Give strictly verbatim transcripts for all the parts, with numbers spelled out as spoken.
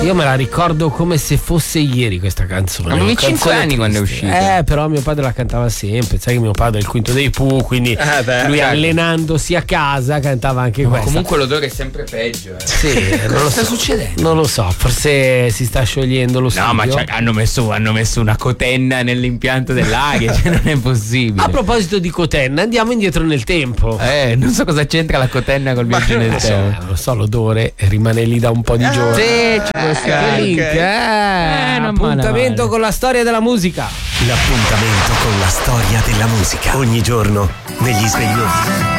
Io me la ricordo come se fosse ieri questa canzone. Avevi cinque anni quando è uscita. Eh, però mio padre la cantava sempre. Sai che mio padre è il quinto dei Pooh, quindi eh beh, lui certo. allenandosi a casa cantava anche ma questa. comunque l'odore è sempre peggio. Eh. Sì, non lo sta so. succedendo? Non lo so, forse si sta sciogliendo lo studio. No, ma hanno messo, hanno messo una cotenna nell'impianto dell'aria, cioè non è possibile. A proposito di cotenna, andiamo indietro nel tempo. Eh, non so cosa c'entra la cotenna col viaggio nel tempo. Non lo so, l'odore rimane lì da un po' di ah, giorni. Sì, ci può stare. Che link, Okay. eh, Eh, non appuntamento male, male. con la storia della musica. L'appuntamento con la storia della musica. Ogni giorno negli sveglioni.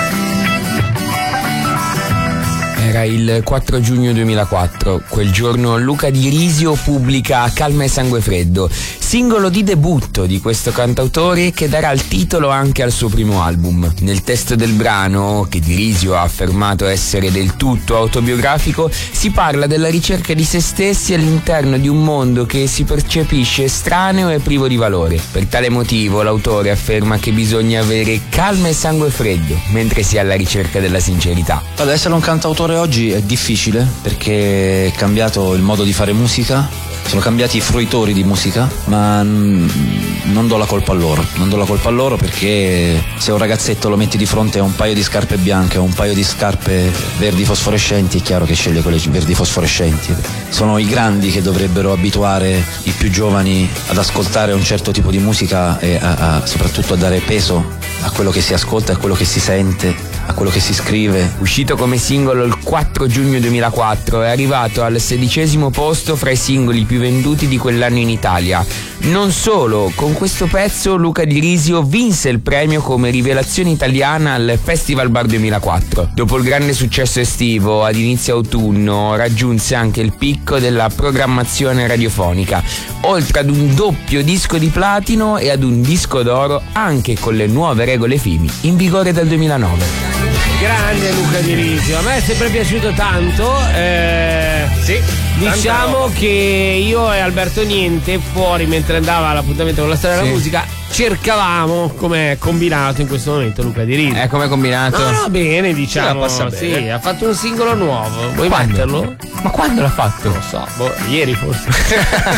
Era il quattro giugno duemilaquattro, quel giorno Luca Di Risio pubblica Calma e sangue freddo, singolo di debutto di questo cantautore che darà il titolo anche al suo primo album. Nel testo del brano, che Di Risio ha affermato essere del tutto autobiografico, si parla della ricerca di se stessi all'interno di un mondo che si percepisce estraneo e privo di valore. Per tale motivo l'autore afferma che bisogna avere calma e sangue freddo mentre si è alla ricerca della sincerità. Ad essere un cantautore oggi è difficile perché è cambiato il modo di fare musica, sono cambiati i fruitori di musica, ma non do la colpa a loro, non do la colpa a loro perché se un ragazzetto lo metti di fronte a un paio di scarpe bianche o un paio di scarpe verdi fosforescenti, è chiaro che sceglie quelle verdi fosforescenti. Sono i grandi che dovrebbero abituare i più giovani ad ascoltare un certo tipo di musica e a, a, soprattutto a dare peso a quello che si ascolta, a quello che si sente, a quello che si scrive. Uscito come singolo il quattro giugno duemilaquattro, è arrivato al sedicesimo posto fra i singoli più venduti di quell'anno in Italia. Non solo, con questo pezzo Luca Di Risio vinse il premio come rivelazione italiana al Festival Bar duemilaquattro. Dopo il grande successo estivo, ad inizio autunno raggiunse anche il picco della programmazione radiofonica, oltre ad un doppio disco di platino e ad un disco d'oro anche con le nuove regole F I M I in vigore dal duemilanove. Grande Luca Di Risio, a me è sempre piaciuto tanto. Eh, Sì. diciamo che io e Alberto Niente, fuori mentre andava all'appuntamento con la storia della Sì. musica, cercavamo come combinato in questo momento Luca Di Risio. È come combinato? No, no, bene, diciamo. Sì, la passa Sì, bene. ha fatto un singolo nuovo. Vuoi Quando? metterlo? Ma quando l'ha fatto? Non lo so, boh, ieri forse.